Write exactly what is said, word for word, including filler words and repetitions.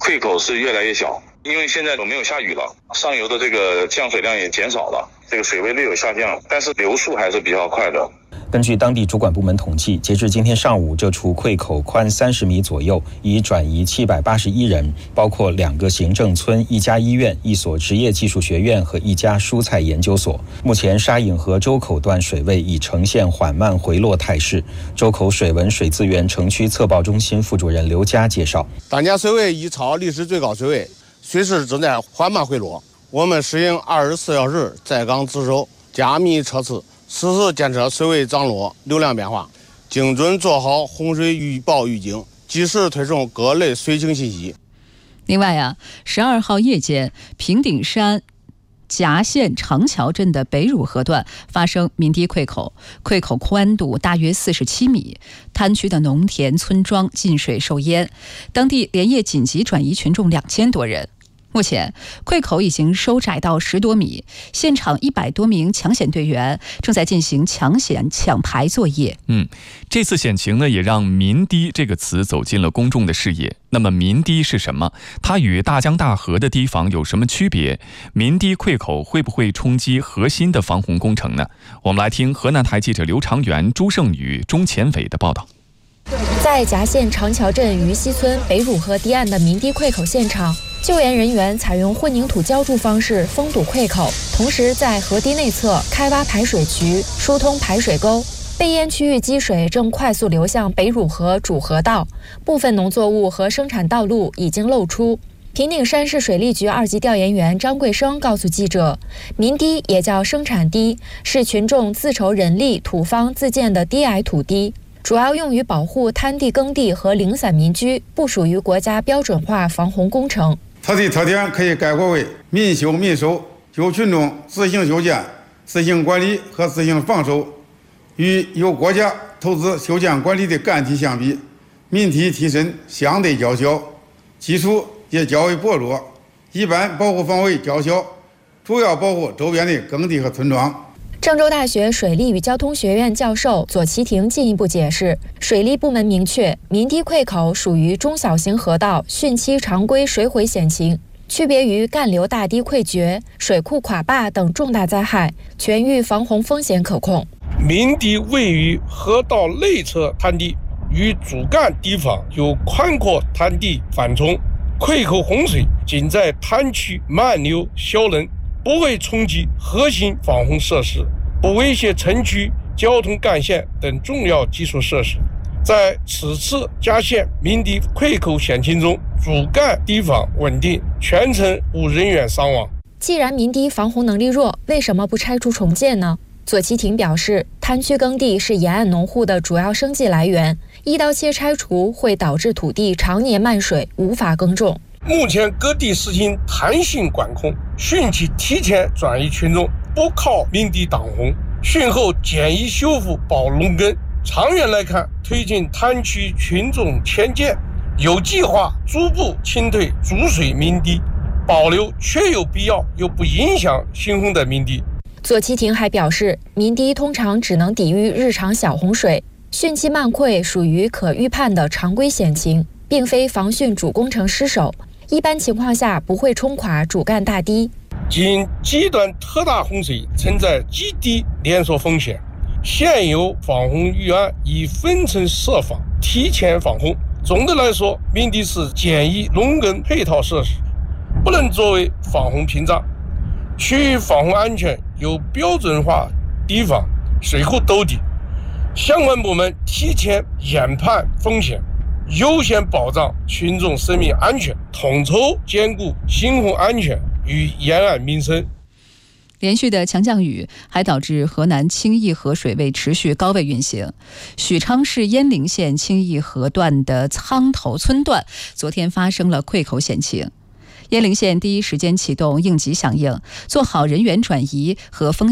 溃口是越来越小，因为现在没有下雨了，上游的这个降水量也减少了，这个水位略有下降，但是流速还是比较快的。 根据当地主管部门统计，截至今天上午，这处溃口宽三十米左右，已转移七百八十一人，包括两个行政村、一家医院、一所职业技术学院和一家蔬菜研究所。目前沙引河周口段水位已呈现缓慢回落态势。周口水文水资源城区测报中心副主任刘佳介绍， 当前水位已超历史最高水位，水势正在缓慢回落。我们实行二十四小时在岗值守，加密测试，实时监测水位涨落、流量变化，精准做好洪水预报预警，及时推送各类水情信息。 另外啊，十二号夜间，平顶山夹县长桥镇的北汝河段发生鸣堤溃口，溃口宽度大约四十七米，滩区的农田村庄进水受淹，当地连夜紧急转移群众两千多人。目前溃口已经收窄到十多米，现场一百多名抢险队员正在进行抢险抢排作业。 嗯，这次险情呢，也让鸣堤这个词走进了公众的视野。那么鸣堤是什么？它与大江大河的堤防有什么区别？鸣堤溃口会不会冲击核心的防洪工程呢？我们来听河南台记者刘长元、朱胜宇、钟前伟的报道。 在夹县长桥镇于西村北汝河堤岸的鸣堤溃口现场，救援人员采用混凝土浇筑方式封堵溃口，同时在河堤内侧开挖排水渠，疏通排水沟。被淹区域积水正快速流向北汝河主河道，部分农作物和生产道路已经露出。平顶山市水利局二级调研员张贵生告诉记者，鸣堤也叫生产堤，是群众自筹人力、土方自建的低矮土堤，主要用于保护滩地耕地和零散民居，不属于国家标准化防洪工程。 它的特点可以概括为民修民守，由群众自行修建、自行管理和自行防守。与由国家投资修建管理的干堤相比，民堤提升相对较小，基础也较为薄弱，一般保护范围较小，主要保护周边的耕地和村庄。 郑州大学水利与交通学院教授左其庭进一步解释，水利部门明确，鸣堤溃口属于中小型河道汛期常规水毁险情，区别于干流大堤溃决、水库垮坝等重大灾害，全域防洪风险可控。 鸣堤位于河道内侧滩地，与主干堤防有宽阔滩地缓冲，溃口洪水仅在滩区漫流消能，不会冲击核心防洪设施，不威胁城区交通干线等重要基础设施。在此次夹县鸣堤溃口险情中，主干堤防稳定，全程无人员伤亡。 既然鸣堤防洪能力弱，为什么不拆除重建呢？左其庭表示，滩区耕地是沿岸农户的主要生计来源，一刀切拆除会导致土地常年漫水，无法耕种。 目前各地实行弹性管控，汛期提前转移群众，不靠鸣堤挡洪，汛后减移修复保农耕。长远来看，推进滩区群众迁建，有计划逐步清退主水鸣堤，保留确有必要又不影响新洪的鸣堤。 左其庭还表示，鸣堤通常只能抵御日常小洪水，汛期漫溃属于可预判的常规险情，并非防汛主工程失守，一般情况下不会冲垮主干大堤。 仅极端特大洪水存在极低连锁风险，现有防洪预案已分层设防，提前防洪。总的来说，鸣堤是简易农耕配套设施，不能作为防洪屏障。区域防洪安全由标准化堤防、水库兜底，相关部门提前研判风险，优先保障群众生命安全，统筹兼顾新洪安全与沿岸民生。 连续的强降雨还导致河南清义河水位持续高位运行。许昌市鄢陵县清义河段的苍头村段昨天发生了溃口险情，鄢陵县第一时间启动应急响应，做好人员转移和风